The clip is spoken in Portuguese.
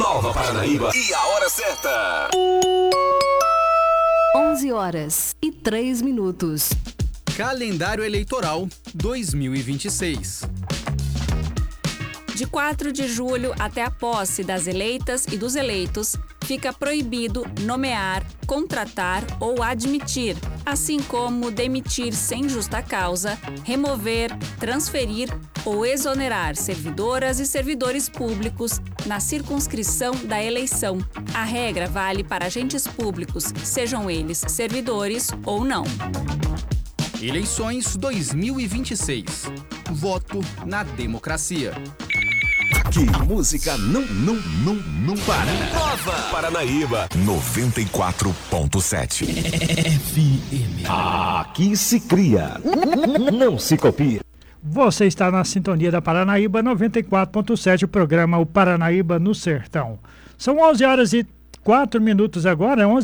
Nova Paranaíba e a hora certa. 11h03. Calendário Eleitoral 2026. De 4 de julho até a posse das eleitas e dos eleitos, fica proibido nomear, contratar ou admitir, assim como demitir sem justa causa, remover, transferir ou exonerar servidoras e servidores públicos na circunscrição da eleição. A regra vale para agentes públicos, sejam eles servidores ou não. Eleições 2026. Voto na democracia. Aqui, música não para. Nova Paranaíba 94.7 FM. Aqui se cria, não se copia. Você está na sintonia da Paranaíba 94.7, o programa O Paranaíba no Sertão. São 11h04 agora,